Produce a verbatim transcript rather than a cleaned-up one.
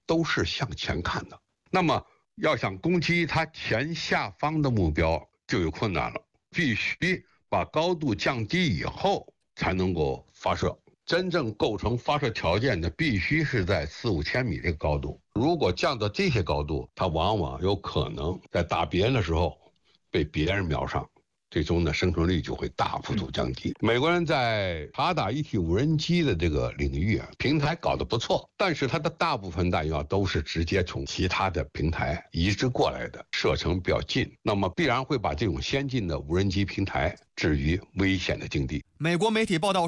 都是向前看的。那么要想攻击它前下方的目标就有困难了，必须把高度降低以后才能够发射。真正构成发射条件的必须是在四五千米这个高度，如果降到这些高度，它往往有可能在打别人的时候被别人瞄上，最终呢生存率就会大幅度降低。美国人在察打一体无人机的这个领域啊，平台搞得不错，但是它的大部分弹药都是直接从其他的平台移植过来的，射程比较近，那么必然会把这种先进的无人机平台置于危险的境地。 美国媒体报道